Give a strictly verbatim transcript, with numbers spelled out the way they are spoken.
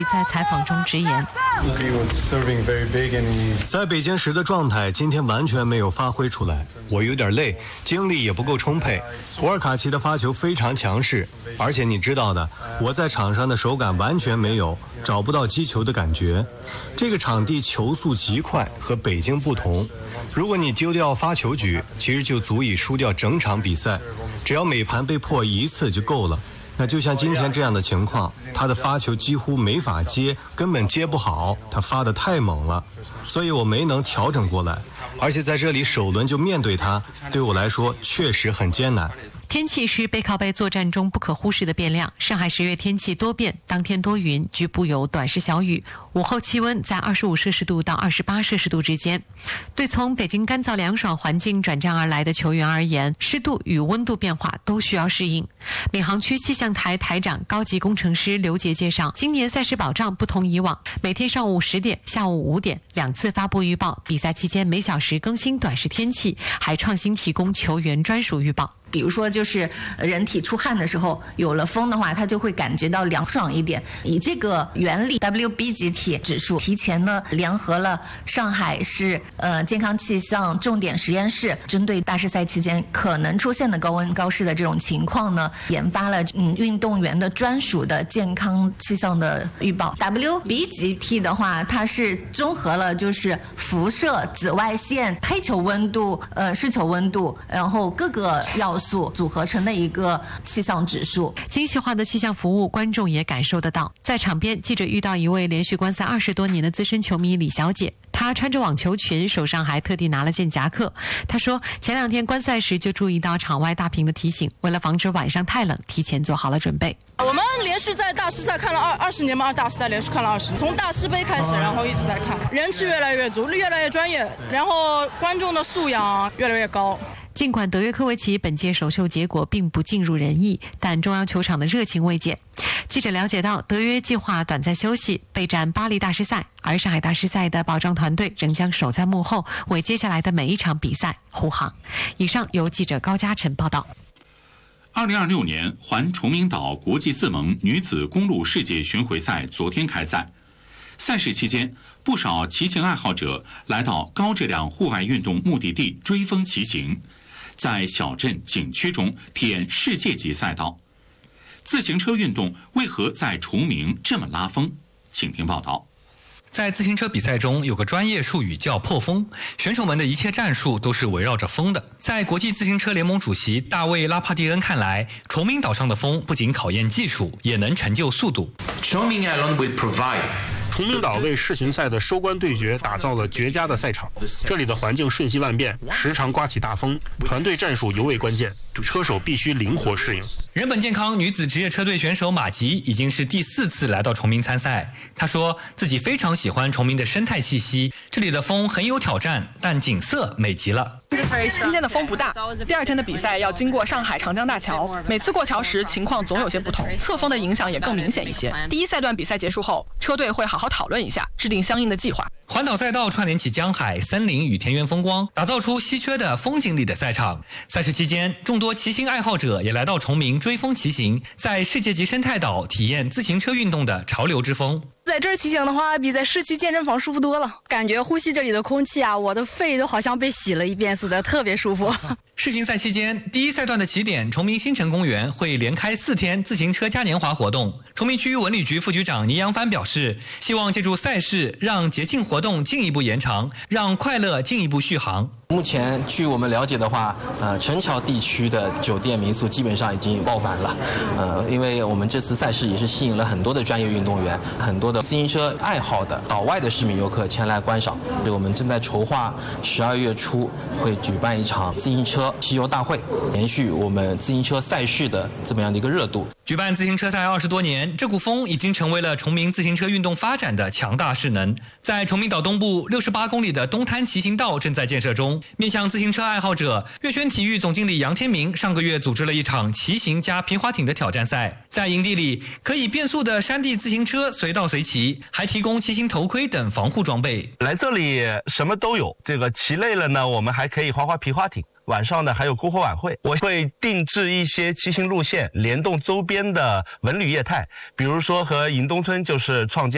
在采访中直言， 在北京时的状态今天完全没有发挥出来，我有点累，精力也不够充沛。普尔卡奇的发球非常强势，而且你知道的，我在场上的手感完全没有，找不到击球的感觉。这个场地球速极快，和北京不同。如果你丢掉发球局，其实就足以输掉整场比赛，只要每盘被破一次就够了。那就像今天这样的情况，他的发球几乎没法接，根本接不好，他发得太猛了，所以我没能调整过来，而且在这里首轮就面对他，对我来说确实很艰难。 天气是背靠背作战中不可忽视的变量。上海十月天气多变，当天多云，局部有短时小雨，午后气温在二十五摄氏度到二十八摄氏度之间。对从北京干燥凉爽环境转战而来的球员而言，湿度与温度变化都需要适应。闵行区气象台台长高级工程师刘杰介绍，今年赛事保障不同以往，每天上午十点、下午五点两次发布预报，比赛期间每小时更新短时天气，还创新提供球员专属预报。 比如说就是人体出汗的时候有了风的话，它就会感觉到凉爽一点。以这个原理 W B 集体指数提前呢联合了上海市呃健康气象重点实验室，针对大师赛期间可能出现的高温高湿的这种情况呢，研发了嗯运动员的专属的健康气象的预报。 W B 集体的话，它是综合了就是辐射、紫外线、黑球温度、呃湿球温度，然后各个要素组合成的一个气象指数。 精细化的气象服务，观众也感受得到。在场边，记者遇到一位连续观赛二十多年的资深球迷李小姐，她穿着网球裙，手上还特地拿了件夹克。她说，前两天观赛时就注意到场外大屏的提醒，为了防止晚上太冷，提前做好了准备。 我们连续在大师赛看了二二十年嘛，大师赛连续看了二十年，从大师杯开始，然后一直在看，人气越来越足，越来越专业，然后观众的素养越来越高。 尽管德约科维奇本届首秀结果并不尽如人意，但中央球场的热情未减。记者了解到，德约计划短暂休息，备战巴黎大师赛，而上海大师赛的保障团队仍将守在幕后，为接下来的每一场比赛护航。以上由记者高嘉晨报道。 二零二六年环崇明岛国际自盟女子公路世界巡回赛昨天开赛，赛事期间，不少骑行爱好者来到高质量户外运动目的地追风骑行，在小镇景区中体验世界级赛道。自行车运动为何在崇明这么拉风？请听报道。 在自行车比赛中，有个专业术语叫破风，选手们的一切战术都是围绕着风的。在国际自行车联盟主席大卫·拉帕蒂恩看来，崇明岛上的风不仅考验技术，也能成就速度。 崇明 Island will provide 崇明岛为世巡赛的收官对决打造了绝佳的赛场，这里的环境瞬息万变，时常刮起大风，团队战术尤为关键，车手必须灵活适应。 人本健康女子职业车队选手马吉已经是第四次来到崇明参赛，她说自己非常喜欢崇明的生态气息，这里的风很有挑战，但景色美极了。 今天的风不大，第二天的比赛要经过上海长江大桥，每次过桥时情况总有些不同，侧风的影响也更明显一些。第一赛段比赛结束后，车队会好好讨论一下，制定相应的计划。 环岛赛道串联起江海、森林与田园风光，打造出稀缺的风景里的赛场。赛事期间，众多骑行爱好者也来到崇明追风骑行，在世界级生态岛体验自行车运动的潮流之风。 在这儿骑行的话，比在市区健身房舒服多了。 感觉呼吸这里的空气啊，我的肺都好像被洗了一遍似的，特别舒服。 世巡赛期间，第一赛段的起点崇明新城公园会连开四天自行车嘉年华活动。崇明区文旅局副局长倪阳帆表示，希望借助赛事让节庆活动进一步延长，让快乐进一步续航。 目前据我们了解的话，呃，陈桥地区的酒店民宿基本上已经爆满了，呃，因为我们这次赛事也是吸引了很多的专业运动员，很多的自行车爱好的岛外的市民游客前来观赏。我们正在筹划十二月初会举办一场自行车骑游大会，延续我们自行车赛事的这么样的一个热度。 举办自行车赛二十多年，这股风已经成为了崇明自行车运动发展的强大势能。在崇明岛东部六十八公里的东滩骑行道正在建设中，面向自行车爱好者，悦轩体育总经理杨天明上个月组织了一场骑行加皮划艇的挑战赛。在营地里，可以变速的山地自行车随到随骑，还提供骑行头盔等防护装备。 来这里什么都有，这个骑累了呢，我们还可以划划皮划艇。晚上呢还有篝火晚会，我会定制一些骑行路线，联动周边的文旅业态，比如说和银东村就是创建